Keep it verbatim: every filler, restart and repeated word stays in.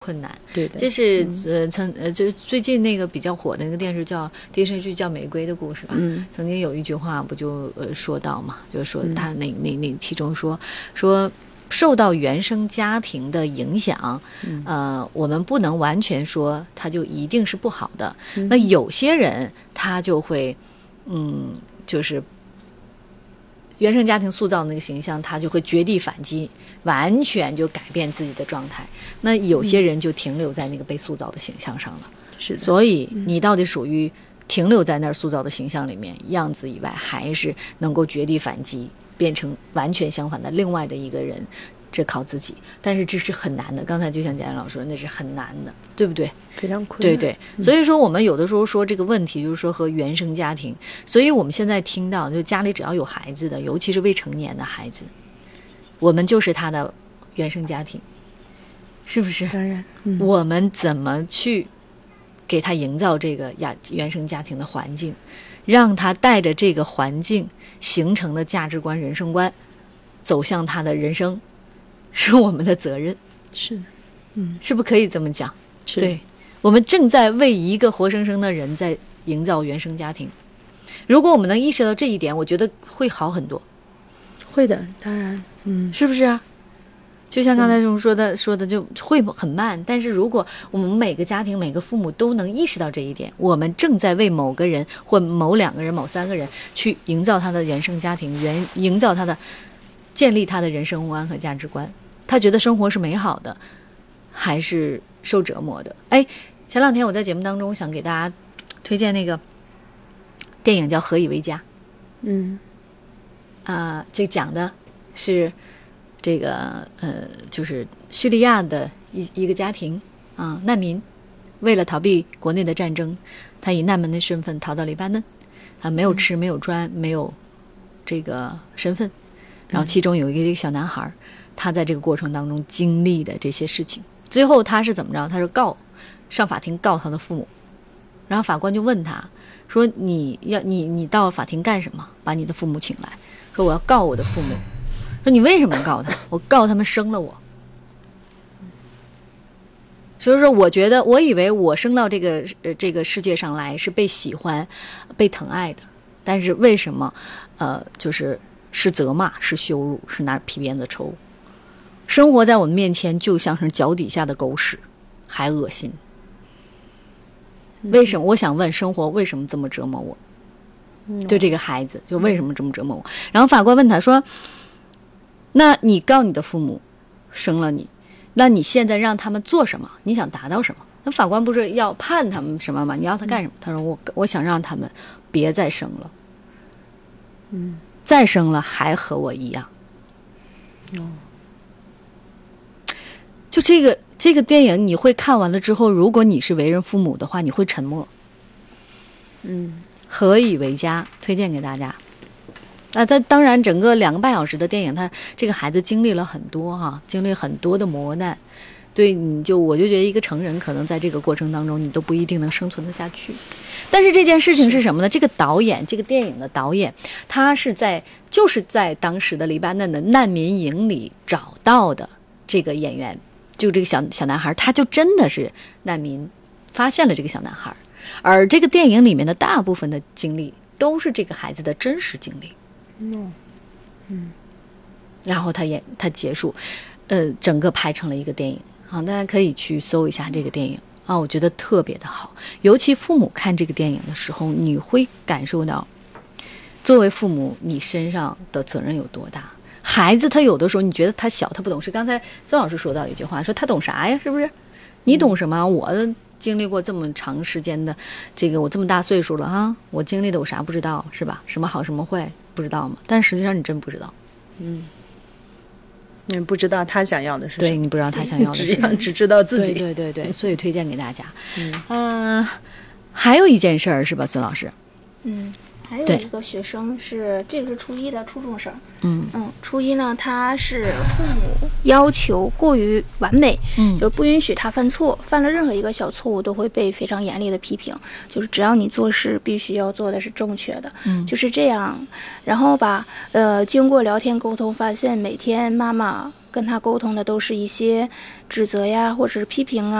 困难。 对的， 这是、嗯、呃曾呃就最近那个比较火的那个电视叫电视剧叫《玫瑰的故事》吧， 嗯， 曾经有一句话不就呃说到嘛，就说他那、嗯、那那其中说说受到原生家庭的影响，嗯、呃，我们不能完全说他就一定是不好的。嗯、那有些人他就会，嗯，就是原生家庭塑造那个形象，他就会绝地反击，完全就改变自己的状态。那有些人就停留在那个被塑造的形象上了。 是的， 所以你到底属于停留在那儿塑造的形象里面样子以外，还是能够绝地反击，变成完全相反的另外的一个人，这靠自己。但是这是很难的，刚才就像贾岩老师说，那是很难的，对不对？ 非常困难。 对对，所以说我们有的时候说这个问题，就是说和原生家庭。所以我们现在听到，就家里只要有孩子的，尤其是未成年的孩子，我们就是他的原生家庭，是不是？ 当然，嗯、 我们怎么去给他营造这个亚原生家庭的环境，让他带着这个环境形成的价值观、人生观，走向他的人生，是我们的责任。 是的，嗯， 是不是可以这么讲？ 是， 对，我们正在为一个活生生的人在营造原生家庭。如果我们能意识到这一点，我觉得会好很多。 会的，当然，嗯， 是不是啊？就像刚才中说的说的，就会很慢。但是如果我们每个家庭、每个父母都能意识到这一点，我们正在为某个人或某两个人、某三个人去营造他的原生家庭，原营造他的、建立他的人生观和价值观。他觉得生活是美好的，还是受折磨的？哎，前两天我在节目当中想给大家推荐那个电影叫《何以为家》。 嗯， 啊、呃，这讲的是这个呃，就是叙利亚的一一个家庭啊、呃，难民，为了逃避国内的战争，他以难民的身份逃到黎巴嫩，啊、呃，没有吃，没有穿，没有这个身份，然后其中有一个一个小男孩。他在这个过程当中经历的这些事情，最后他是怎么着？他是告上法庭告他的父母，然后法官就问他说：“你要你你到法庭干什么？把你的父母请来。”说：“我要告我的父母。”说：“你为什么告他？我告他们生了我。”所以说，我觉得我以为我生到这个呃这个世界上来是被喜欢、被疼爱的，但是为什么呃就是是责骂、是羞辱、是拿皮鞭子抽？生活在我们面前就像是脚底下的狗屎，还恶心。为什么？我想问，生活为什么这么折磨我？ 嗯、 对这个孩子，就为什么这么折磨我？然后法官问他说：“那你告你的父母生了你，那你现在让他们做什么？你想达到什么？”那法官不是要判他们什么吗？你要他干什么？嗯、他说：“我我想让他们别再生了。 嗯， 再生了还和我一样。” 哦。 就这个这个电影，你会看完了之后，如果你是为人父母的话，你会沉默。 嗯， 何以为家，推荐给大家。那他当然，整个两个半小时的电影，他这个孩子经历了很多哈、啊，经历很多的磨难。对，你就我就觉得一个成人可能在这个过程当中，你都不一定能生存得下去。但是这件事情是什么呢？这个导演，这个电影的导演，他是在就是在当时的黎巴嫩的难民营里找到的这个演员。就这个小小男孩，他就真的是难民，发现了这个小男孩，而这个电影里面的大部分的经历都是这个孩子的真实经历。 嗯，嗯， 然后他演他结束，呃，整个拍成了一个电影啊，大家可以去搜一下这个电影啊，我觉得特别的好。尤其父母看这个电影的时候，你会感受到，作为父母你身上的责任有多大。孩子他有的时候你觉得他小，他不懂事。刚才孙老师说到一句话，说他懂啥呀？是不是？你懂什么？我经历过这么长时间的这个，我这么大岁数了哈，我经历的有啥不知道是吧？什么好什么坏不知道吗？但实际上你真不知道。 嗯，你不知道他想要的是什么？ 对，你不知道他想要的是什么，只只知道自己。 对对对对，所以推荐给大家。 嗯、 呃，还有一件事儿是吧，孙老师？ 嗯。还有一个学生是，这个是初一的初中生。 嗯嗯，初一呢，他是父母要求过于完美， 嗯， 就不允许他犯错，犯了任何一个小错误都会被非常严厉的批评。就是只要你做事必须要做的是正确的， 嗯， 就是这样。然后吧，呃，经过聊天沟通，发现每天妈妈跟他沟通的都是一些指责呀，或者是批评啊。